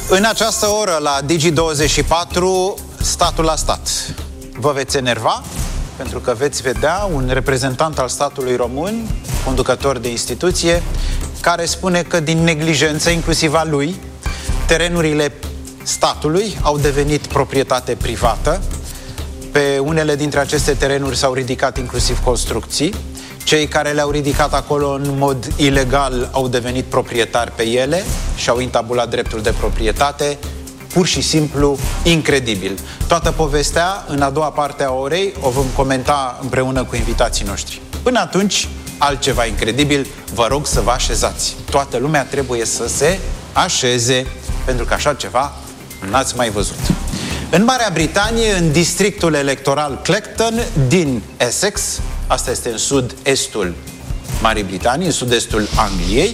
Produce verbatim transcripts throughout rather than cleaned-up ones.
În această oră, la Digi douăzeci și patru, statul la stat. Vă veți enerva pentru că veți vedea un reprezentant al statului român, conducător de instituție, care spune că din neglijență, inclusiv a lui, terenurile statului au devenit proprietate privată. Pe unele dintre aceste terenuri s-au ridicat inclusiv construcții. Cei care le-au ridicat acolo în mod ilegal au devenit proprietari pe ele și au intabulat dreptul de proprietate. Pur și simplu incredibil. Toată povestea, în a doua parte a orei, o vom comenta împreună cu invitații noștri. Până atunci, altceva incredibil, vă rog să vă așezați. Toată lumea trebuie să se așeze, pentru că așa ceva n-ați mai văzut. În Marea Britanie, în districtul electoral Clacton din Essex, asta este în sud-estul Marii Britanii, în sud-estul Angliei,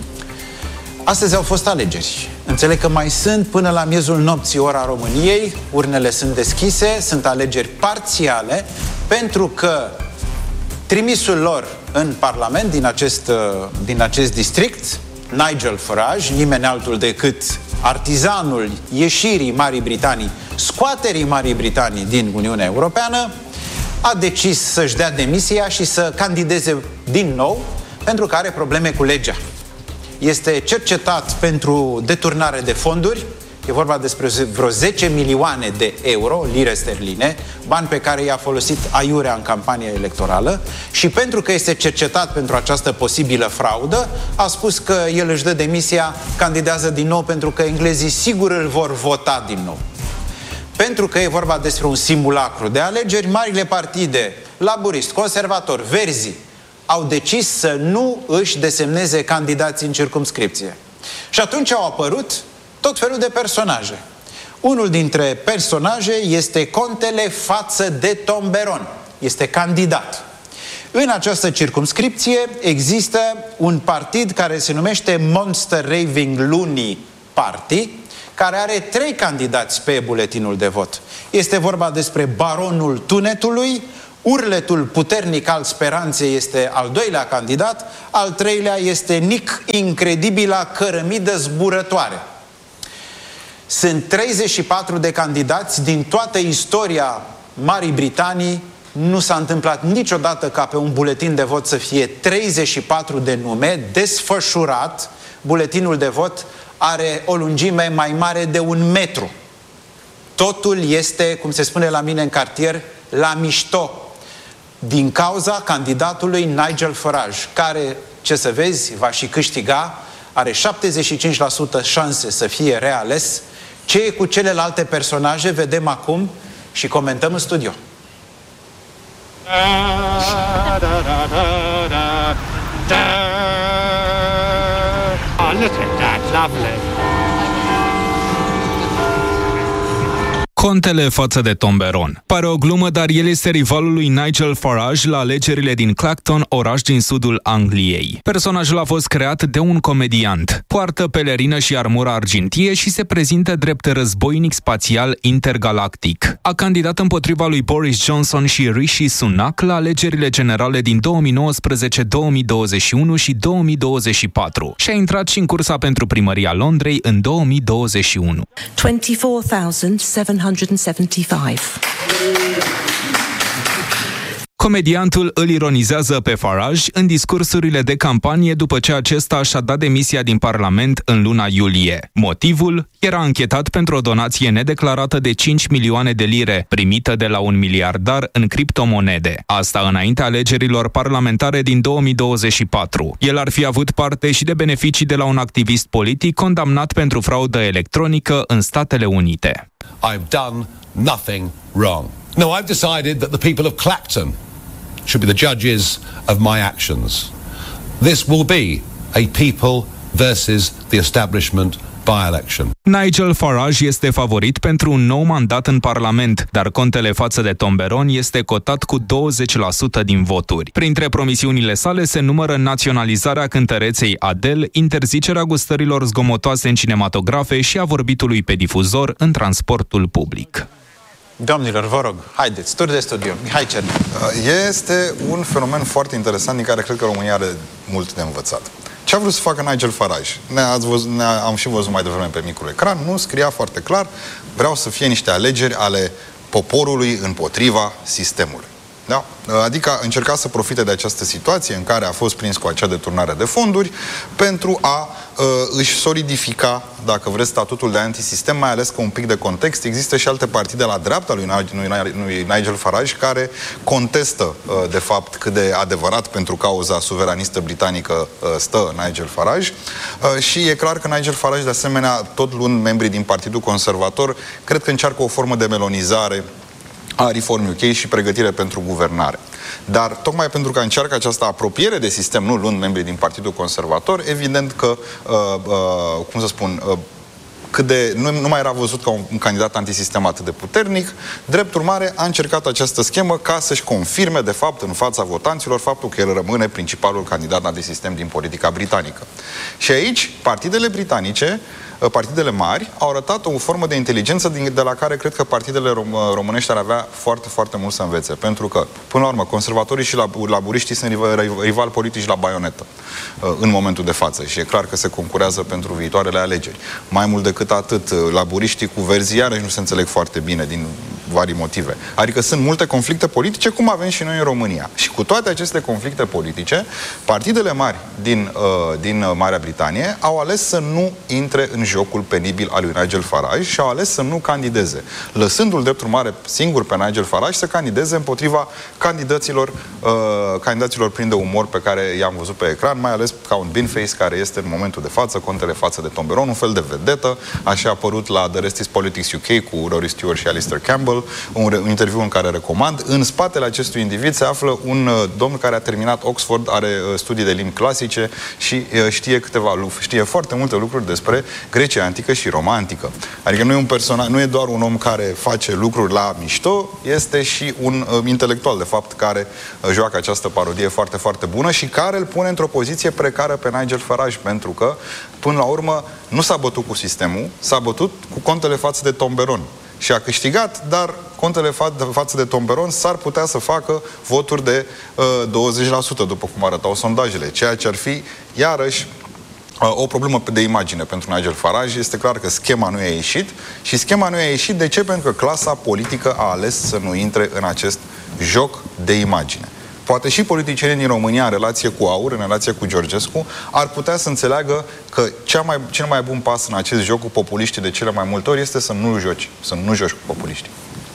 astăzi au fost alegeri. Înțeleg că mai sunt până la miezul nopții ora României, urnele sunt deschise, sunt alegeri parțiale, pentru că trimisul lor în Parlament din acest, din acest district, Nigel Farage, nimeni altul decât artizanul ieșirii Marii Britanii, scoaterii Marii Britanii din Uniunea Europeană, a decis să-și dea demisia și să candideze din nou, pentru că are probleme cu legea. Este cercetat pentru deturnare de fonduri, e vorba despre vreo zece milioane de euro, lire sterline, bani pe care i-a folosit aiurea în campania electorală, și pentru că este cercetat pentru această posibilă fraudă, a spus că el își dă demisia, candidează din nou, pentru că englezii sigur îl vor vota din nou. Pentru că e vorba despre un simulacru de alegeri, marile partide, laburist, conservator, verzi, au decis să nu își desemneze candidații în circumscripție. Și atunci au apărut tot felul de personaje. Unul dintre personaje este contele Față de Tomberon. Este candidat. În această circumscripție există un partid care se numește Monster Raving Loony Party, care are trei candidați pe buletinul de vot. Este vorba despre Baronul Tunetului, Urletul Puternic al Speranței este al doilea candidat, al treilea este Nick Incredibila Cărămidă Zburătoare. Sunt treizeci și patru de candidați din toată istoria Marii Britanii. Nu s-a întâmplat niciodată ca pe un buletin de vot să fie treizeci și patru de nume desfășurat. Buletinul de vot are o lungime mai mare de un metru. Totul este, cum se spune la mine în cartier, la mișto, din cauza candidatului Nigel Farage, care, ce să vezi, va și câștiga, are șaptezeci și cinci la sută șanse să fie reales. Ce e cu celelalte personaje vedem acum și comentăm în studio. Da, da, da, da, da, da. Oh, look at that, lovely. Contele Față de Tomberon. Pare o glumă, dar el este rivalul lui Nigel Farage la alegerile din Clacton, oraș din sudul Angliei. Personajul a fost creat de un comediant. Poartă pelerină și armură argintie și se prezintă drept războinic spațial intergalactic. A candidat împotriva lui Boris Johnson și Rishi Sunak la alegerile generale din două mii nouăsprezece, două mii douăzeci și unu și două mii douăzeci și patru și a intrat și în cursa pentru primăria Londrei în două mii douăzeci și unu. twenty-four thousand seven hundred seventy-five. Comediantul îl ironizează pe Farage în discursurile de campanie după ce acesta și-a dat demisia din Parlament în luna iulie. Motivul? Era anchetat pentru o donație nedeclarată de cinci milioane de lire, primită de la un miliardar în criptomonede. Asta înaintea alegerilor parlamentare din două mii douăzeci și patru. El ar fi avut parte și de beneficii de la un activist politic condamnat pentru fraudă electronică în Statele Unite. I've done nothing wrong. No, I've decided that the people of Clacton should be the judges of my actions. This will be a people versus the establishment by-election. Nigel Farage este favorit pentru un nou mandat în Parlament, dar contele Față de Tomberon este cotat cu douăzeci la sută din voturi. Printre promisiunile sale se numără naționalizarea cântăreței Adele, interzicerea gustărilor zgomotoase în cinematografe și a vorbitului pe difuzor în transportul public. Domnilor, vă rog, haideți, tur de studio. Mihai Cernea. Este un fenomen foarte interesant din care cred că România are mult de învățat. Ce a vrut să facă Nigel Farage? Ne-ați văzut, ne am și văzut mai devreme pe micul ecran, nu? Scria foarte clar, vreau să fie niște alegeri ale poporului împotriva sistemului. Da? Adică încerca să profite de această situație în care a fost prins cu acea deturnare de fonduri pentru a uh, își solidifica, dacă vreți, statutul de antisistem, mai ales că un pic de context, există și alte partide la dreapta lui, lui Nigel Farage care contestă, uh, de fapt, cât de adevărat pentru cauza suveranistă britanică uh, stă Nigel Farage uh, și e clar că Nigel Farage, de asemenea, tot luând membrii din Partidul Conservator, cred că încearcă o formă de melonizare a Reform U K și pregătire pentru guvernare. Dar tocmai pentru că încearcă această apropiere de sistem, nu luând membrii din Partidul Conservator, evident că, uh, uh, cum să spun, uh, cât de, nu, nu mai era văzut ca un, un candidat antisistem atât de puternic, drept urmare a încercat această schemă ca să-și confirme, de fapt, în fața votanților, faptul că el rămâne principalul candidat antisistem din politica britanică. Și aici, partidele britanice, partidele mari, au arătat o formă de inteligență din, de la care cred că partidele rom, românești ar avea foarte, foarte mult să învețe. Pentru că, până la urmă, conservatorii și laburiștii sunt rivali politici la baionetă în momentul de față și e clar că se concurează pentru viitoarele alegeri. Mai mult decât atât, laburiștii cu verzii iarăși nu se înțeleg foarte bine din vari motive. Adică sunt multe conflicte politice, cum avem și noi în România. Și cu toate aceste conflicte politice, partidele mari din, uh, din Marea Britanie au ales să nu intre în jocul penibil al lui Nigel Farage și au ales să nu candideze, lăsându-l drept urmare singur pe Nigel Farage să candideze împotriva candidaților, uh, candidaților plini de umor pe care i-am văzut pe ecran, mai ales ca un Binface, care este în momentul de față contele față de Tom Beron, un fel de vedetă, așa a apărut la The Rest is Politics U K cu Rory Stewart și Alistair Campbell, un, un interviu în care recomand. În spatele acestui individ se află un uh, domn care a terminat Oxford, are uh, studii de limbi clasice și uh, știe câteva lucruri, știe foarte multe lucruri despre Grecia antică și Roma antică. Adică nu e un personaj, nu e doar un om care face lucruri la mișto, este și un uh, intelectual, de fapt, care uh, joacă această parodie foarte, foarte bună și care îl pune într-o poziție precară pe Nigel Farage, pentru că, până la urmă, nu s-a bătut cu sistemul, s-a bătut cu contele față de Tom Beron. Și a câștigat, dar contele fa- față de Tom Beron s-ar putea să facă voturi de uh, douăzeci la sută, după cum arătau sondajele, ceea ce ar fi, iarăși, o problemă de imagine pentru Nigel Farage. Este clar că schema nu i-a ieșit și schema nu i-a ieșit de ce? Pentru că clasa politică a ales să nu intre în acest joc de imagine. Poate și politicienii din România, în relație cu Aur, în relație cu Georgescu, ar putea să înțeleagă că cea mai, cel mai bun pas în acest joc cu populiștii de cele mai multe ori este să nu joci, să nu joci cu populiștii.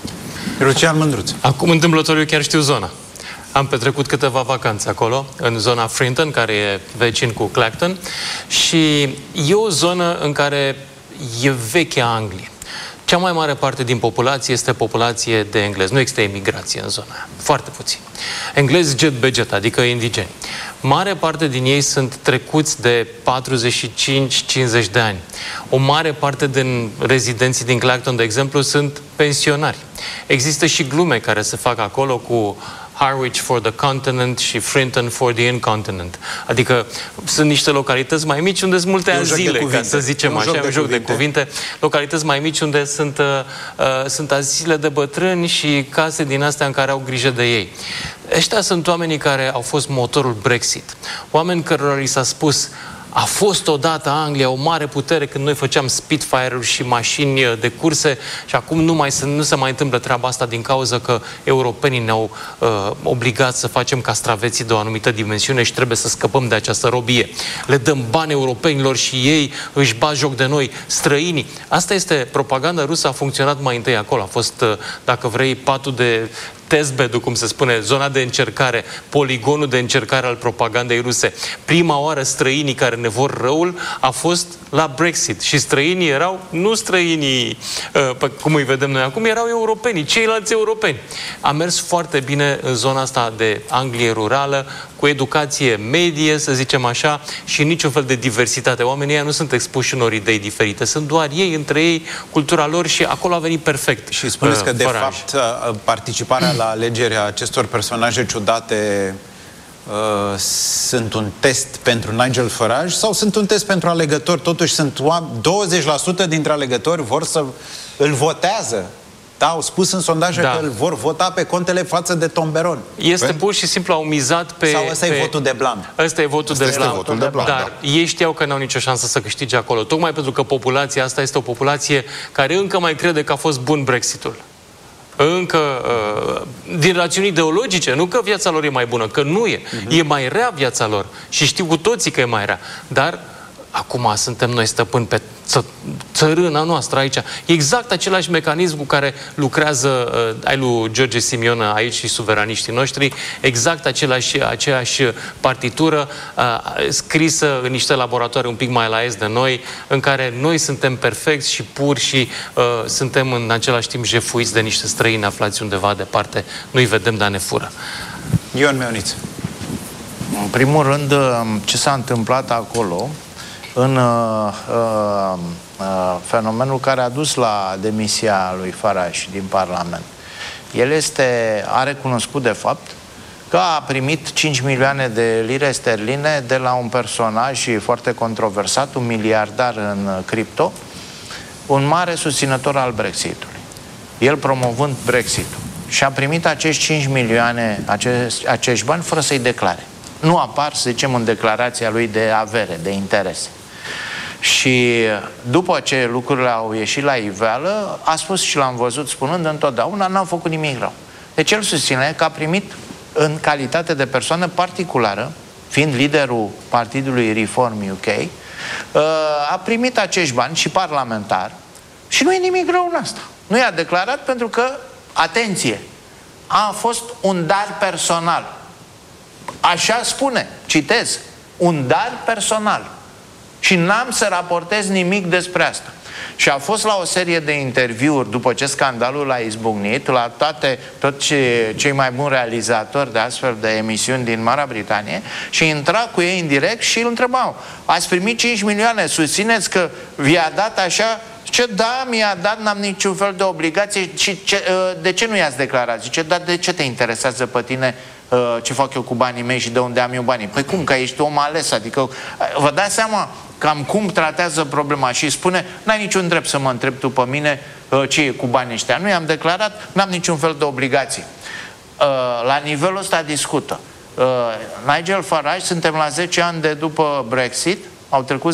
Lucian Mândruț. Acum, întâmplător, eu chiar știu zona. Am petrecut câteva vacanțe acolo, în zona Frinton, care e vecin cu Clacton, și e o zonă în care e vechea Anglie. Cea mai mare parte din populație este populație de englezi. Nu există emigrație în zona aia. Foarte puțin. Englezi jet-beget, adică indigeni. Mare parte din ei sunt trecuți de patruzeci și cinci cincizeci de ani. O mare parte din rezidenții din Clacton, de exemplu, sunt pensionari. Există și glume care se fac acolo cu Harwich for the continent și Frinton for the incontinent. Adică sunt niște localități mai mici unde sunt multe azile, ca să zicem așa, un joc de cuvinte. Localități mai mici unde sunt, uh, sunt azile de bătrâni și case din astea în care au grijă de ei. Ăștia sunt oamenii care au fost motorul Brexit. Oameni cărora li s-a spus: a fost odată Anglia o mare putere când noi făceam Spitfire-uri și mașini de curse și acum nu, mai, nu se mai întâmplă treaba asta din cauza că europenii ne-au uh, obligat să facem castraveții de o anumită dimensiune și trebuie să scăpăm de această robie. Le dăm bani europenilor și ei își bat joc de noi, străinii. Asta este propaganda rusă, a funcționat mai întâi acolo. A fost, uh, dacă vrei, patul de testbed-ul, cum se spune, zona de încercare, poligonul de încercare al propagandei ruse. Prima oară străinii care ne vor răul a fost la Brexit și străinii erau, nu străinii uh, cum îi vedem noi acum, erau europenii, ceilalți europeni. A mers foarte bine în zona asta de Anglie rurală, cu educație medie, să zicem așa, și niciun fel de diversitate. Oamenii ăia nu sunt expuși unor idei diferite, sunt doar ei, între ei, cultura lor și acolo a venit perfect. Și spuneți că, uh, de Farage. fapt, participarea la alegerea acestor personaje ciudate uh, sunt un test pentru Nigel Farage sau sunt un test pentru alegători? Totuși sunt douăzeci la sută dintre alegători vor să îl votează Da, au spus în sondaje Da. că îl vor vota pe contele față de Tomberon. Este pur și simplu au mizat pe... Sau ăsta pe... e votul de blam? Ăsta e votul Asta de este blam. votul de blam, Dar da. ei știau că n-au nicio șansă să câștige acolo. Tocmai pentru că populația asta este o populație care încă mai crede că a fost bun Brexitul. Încă, uh, din rațiuni ideologice, nu că viața lor e mai bună, că nu e. Uh-huh. E mai rea viața lor. Și știu cu toții că e mai rea. Dar acum suntem noi stăpâni pe ță- țărâna noastră aici. Exact același mecanism cu care lucrează uh, ai lui George Simion aici și suveraniștii noștri, exact același, aceeași partitură uh, scrisă în niște laboratoare un pic mai la est de noi, în care noi suntem perfecți și puri și uh, suntem în același timp jefuiți de niște străini aflați undeva departe. Nu-i vedem, dar ne fură. Ion Meoniț. În primul rând, ce s-a întâmplat acolo în uh, uh, uh, fenomenul care a dus la demisia lui Farage din Parlament. El este, a recunoscut de fapt că a primit cinci milioane de lire sterline de la un personaj foarte controversat, un miliardar în cripto, un mare susținător al Brexitului. El promovând Brexitul. Și a primit acești cinci milioane, acești, acești bani, fără să-i declare. Nu apar, să zicem, în declarația lui de avere, de interese. Și după ce lucrurile au ieșit la iveală, a spus și l-am văzut spunând întotdeauna, n-am făcut nimic rău. Deci el susține că a primit în calitate de persoană particulară, fiind liderul partidului Reform U K, a primit acești bani și parlamentar și nu e nimic rău în asta. Nu i-a declarat pentru că, atenție, a fost un dar personal. Așa spune, citez, un dar personal. Și n-am să raportez nimic despre asta. Și a fost la o serie de interviuri după ce scandalul a izbucnit, la toate, tot ce, cei mai buni realizatori de astfel de emisiuni din Marea Britanie, și intra cu ei în direct și îl întrebau: ați primit cinci milioane, susțineți că vi-a dat așa? Ce da, mi-a dat, n-am niciun fel de obligație. Și ce, de ce nu i-ați declarat? Zice, dar de ce te interesează pe tine ce fac eu cu banii mei și de unde am eu banii? Păi cum, că ești om ales, adică vă dați seama cam cum tratează problema și spune, n-ai niciun drept să mă întrebi tu pe mine ce e cu banii ăștia. Nu i-am declarat, n-am niciun fel de obligație. La nivelul ăsta discută. Nigel Farage, suntem la zece ani de după Brexit, au trecut